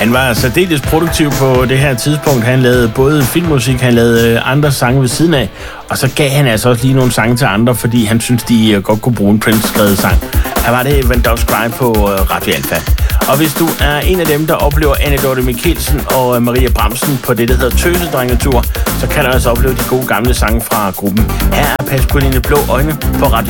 Han var særdeles produktiv på det her tidspunkt. Han lavede både filmmusik, han lavede andre sange ved siden af, og så gav han altså også lige nogle sange til andre, fordi han synes de godt kunne bruge en Prince-skrevet sang. Her var det When Dogs Cry på Radio Alfa. Og hvis du er en af dem, der oplever Anne Dorthe Michelsen og Maria Bramsen på det, der hedder Tøsedrengetur, så kan du altså opleve de gode gamle sange fra gruppen. Her er Pas på dine blå øjne på Radio